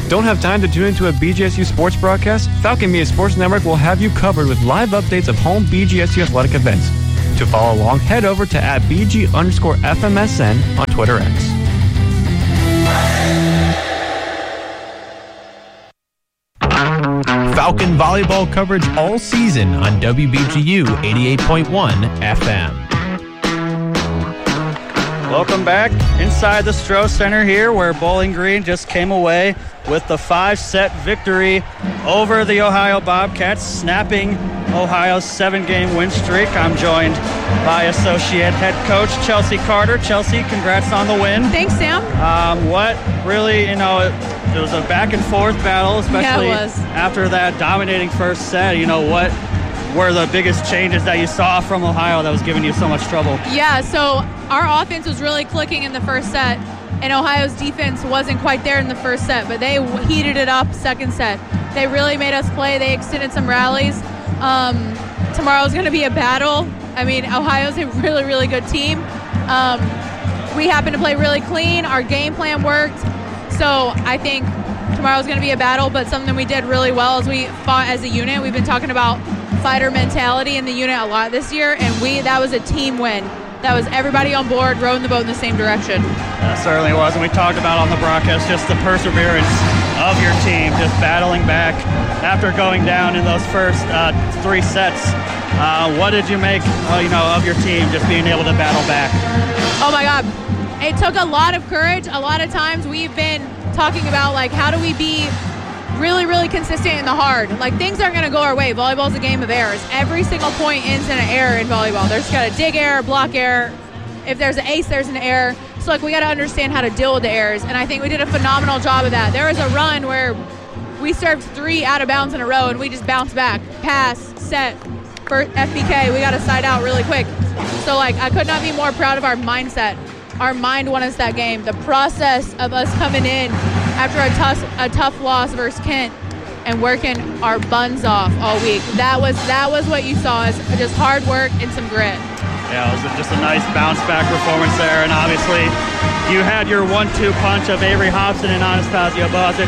Don't have time to tune into a BGSU sports broadcast? Falcon Media Sports Network will have you covered with live updates of home BGSU athletic events. To follow along, head over to @BG_FMSN on Twitter X. Falcon volleyball coverage all season on WBGU 88.1 FM. Welcome back inside the Stroh Center here, where Bowling Green just came away with the 5-set victory over the Ohio Bobcats, snapping Ohio's 7-game win streak. I'm joined by Associate Head Coach Chelsea Carter. Chelsea, congrats on the win. Thanks, Sam. What really, it was a back-and-forth battle, especially after that dominating first set. What were the biggest changes that you saw from Ohio that was giving you so much trouble? Yeah, so our offense was really clicking in the first set, and Ohio's defense wasn't quite there in the first set, but they heated it up second set. They really made us play. They extended some rallies. Tomorrow's going to be a battle. Ohio's a really, really good team. We happen to play really clean. Our game plan worked. So I think tomorrow's going to be a battle, but something we did really well is we fought as a unit. We've been talking about fighter mentality in the unit a lot this year, and that was a team win. That was everybody on board, rowing the boat in the same direction. It certainly was, and we talked about on the broadcast just the perseverance of your team, just battling back after going down in those first 3 sets. What did you make of your team just being able to battle back? Oh my God. It took a lot of courage. A lot of times we've been talking about, how do we be really, really consistent in the hard? Things aren't going to go our way. Volleyball's a game of errors. Every single point ends in an error in volleyball. There's got a dig error, block error. If there's an ace, there's an error. So, we got to understand how to deal with the errors, and I think we did a phenomenal job of that. There was a run where we served 3 out of bounds in a row, and we just bounced back. Pass, set, for FBK. We got to side out really quick. So, I could not be more proud of our mindset. Our mind won us that game. The process of us coming in after a tough loss versus Kent and working our buns off all week. That was what you saw, is just hard work and some grit. Yeah, it was just a nice bounce-back performance there, and obviously you had your 1-2 punch of Avery Hobson and Anastasia Bozic,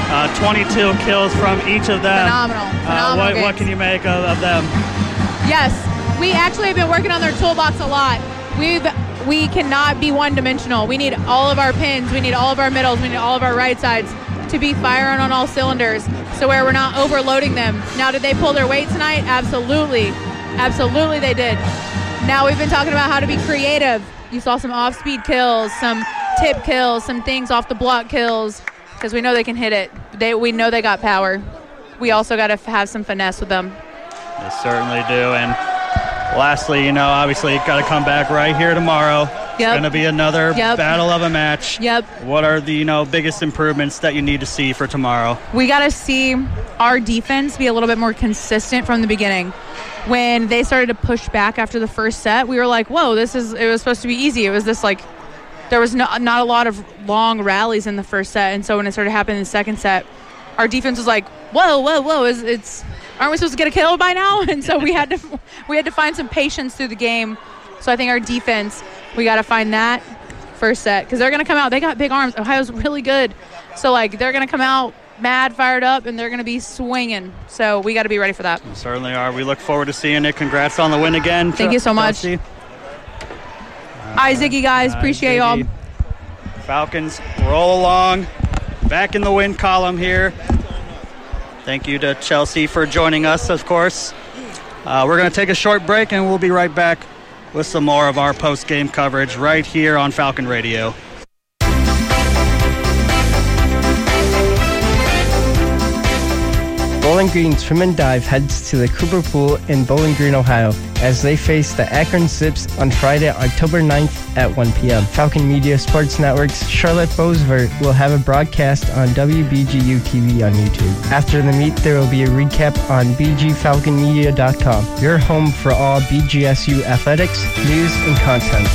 22 kills from each of them. Phenomenal. What can you make of them? Yes, we actually have been working on their toolbox a lot. We cannot be one-dimensional. We need all of our pins. We need all of our middles. We need all of our right sides to be firing on all cylinders, so where we're not overloading them. Now, did they pull their weight tonight? Absolutely. Absolutely they did. Now we've been talking about how to be creative. You saw some off-speed kills, some tip kills, some things off the block kills, because we know they can hit it. We know they got power. We also got to have some finesse with them. They certainly do, and lastly, obviously you've got to come back right here tomorrow. It's going to be another battle of a match. What are the biggest improvements that you need to see for tomorrow? We got to see our defense be a little bit more consistent from the beginning. When they started to push back after the first set, we were like, whoa, it was supposed to be easy. It was this there was not a lot of long rallies in the first set, and so when it started happening in the second set, our defense was like, whoa, aren't we supposed to get a kill by now? And so we had to find some patience through the game. So I think our defense, we got to find that first set, because they're going to come out. They got big arms. Ohio's really good. So, they're going to come out mad, fired up, and they're going to be swinging. So we got to be ready for that. We certainly are. We look forward to seeing it. Congrats on the win again. Thank you so much. All right, Ziggy, guys. Appreciate y'all. Falcons roll along. Back in the win column here. Thank you to Chelsea for joining us, of course. We're going to take a short break, and we'll be right back with some more of our post-game coverage right here on Falcon Radio. Bowling Green Swim and Dive heads to the Cooper Pool in Bowling Green, Ohio, as they face the Akron Zips on Friday, October 9th at 1 p.m. Falcon Media Sports Network's Charlotte Bosworth will have a broadcast on WBGU TV on YouTube. After the meet, there will be a recap on bgfalconmedia.com, your home for all BGSU athletics, news, and content.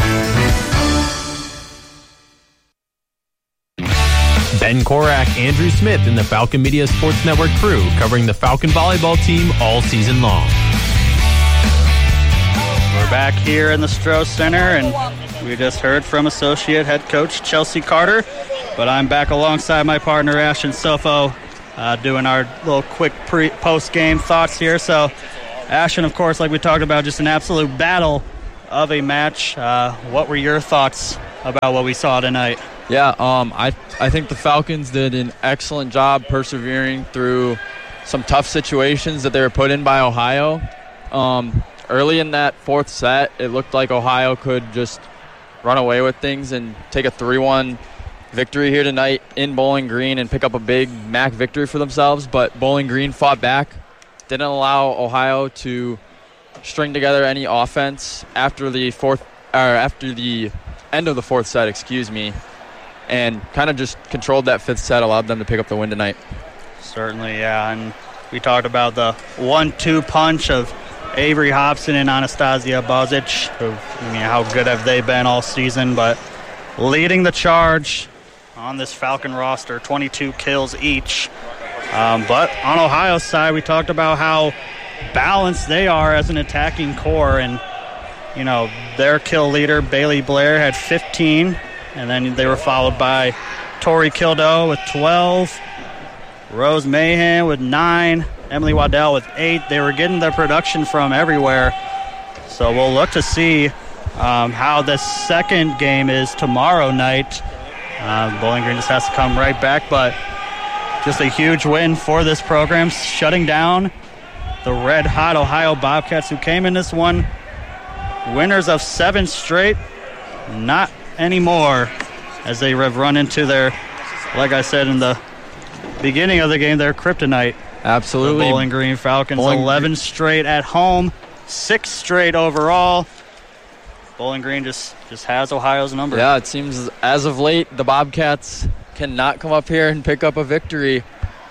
Ben Korak, Andrew Smith, and the Falcon Media Sports Network crew covering the Falcon volleyball team all season long. We're back here in the Stroh Center, and we just heard from Associate Head Coach Chelsea Carter. But I'm back alongside my partner, Ashton Sofo, doing our little quick post-game thoughts here. So, Ashton, of course, like we talked about, just an absolute battle of a match. What were your thoughts about what we saw tonight? Yeah, I think the Falcons did an excellent job persevering through some tough situations that they were put in by Ohio. Early in that fourth set, it looked like Ohio could just run away with things and take a 3-1 victory here tonight in Bowling Green and pick up a big MAC victory for themselves. But Bowling Green fought back, didn't allow Ohio to string together any offense after the end of the fourth set, and kind of just controlled that fifth set, allowed them to pick up the win tonight. Certainly, yeah. And we talked about the 1-2 punch of Avery Hobson and Anastasia Bozic, who, how good have they been all season, but leading the charge on this Falcon roster, 22 kills each. But on Ohio's side, we talked about how balanced they are as an attacking core, and their kill leader, Bailey Blair, had 15, and then they were followed by Tori Kildow with 12, Rose Mahan with 9, Emily Waddell with 8. They were getting their production from everywhere. So we'll look to see how the second game is tomorrow night. Bowling Green just has to come right back, but just a huge win for this program, shutting down the red-hot Ohio Bobcats, who came in this one winners of 7 straight. Not anymore, as they have run into their, like I said in the beginning of the game, their kryptonite. Absolutely. The Bowling Green Falcons, 11 straight at home, 6 straight overall. Bowling Green just has Ohio's number. Yeah, it seems as of late the Bobcats cannot come up here and pick up a victory.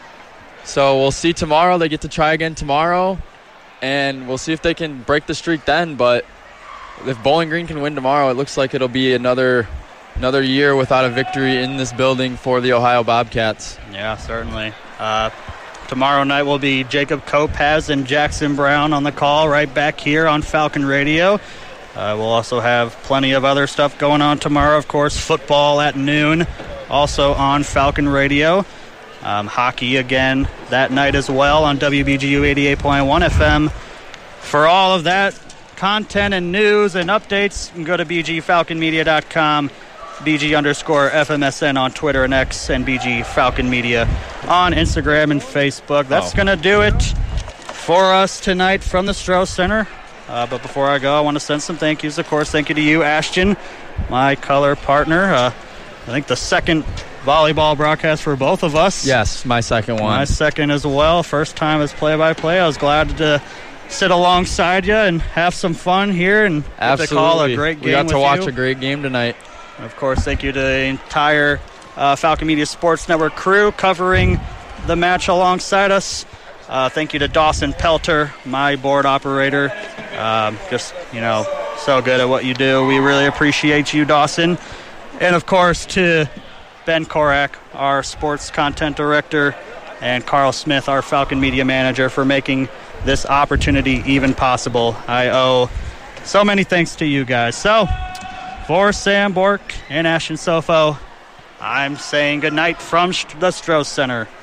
So we'll see tomorrow. They get to try again tomorrow, and we'll see if they can break the streak then. But if Bowling Green can win tomorrow, it looks like it'll be another year without a victory in this building for the Ohio Bobcats. Yeah, certainly. Tomorrow night will be Jacob Kopaz and Jackson Brown on the call right back here on Falcon Radio. We'll also have plenty of other stuff going on tomorrow. Of course, football at noon, also on Falcon Radio. Hockey again that night as well on WBGU 88.1 FM. For all of that content and news and updates, you can go to bgfalconmedia.com, BG_FMSN on Twitter and X, and BG Falcon Media on Instagram and Facebook. That's going to do it for us tonight from the Stroh Center. But before I go, I want to send some thank yous. Of course, thank you to you, Ashton, my color partner. I think the second volleyball broadcast for both of us. Yes, my second one. My second as well. First time as play-by-play. I was glad to sit alongside you and have some fun here and get to call a great game. We got to watch a great game tonight. Of course, thank you to the entire Falcon Media Sports Network crew covering the match alongside us. Thank you to Dawson Pelter, my board operator. So good at what you do. We really appreciate you, Dawson. And, of course, to Ben Korak, our sports content director, and Carl Smith, our Falcon Media manager, for making this opportunity even possible. I owe so many thanks to you guys. So, for Sam Bork and Ashton Sofo, I'm saying goodnight from the Stroh Center.